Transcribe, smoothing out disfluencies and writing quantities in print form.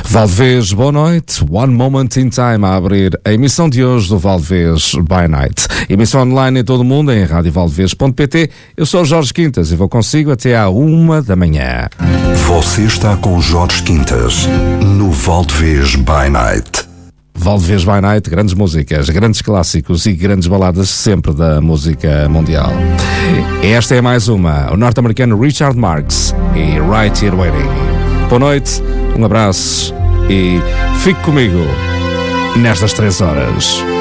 Valdevez, boa noite. One Moment in Time a abrir a emissão de hoje do Valdevez by Night. Emissão online em todo o mundo em radiovaldevez.pt. Eu sou Jorge Quintas e vou consigo até à 1 da manhã. Você está com Jorge Quintas no Valdevez by Night. Valdevez by Night, grandes músicas, grandes clássicos e grandes baladas sempre da música mundial. Esta é mais uma, o norte-americano Richard Marx e Right Here Waiting. Boa noite, um abraço e fique comigo nestas 3 horas.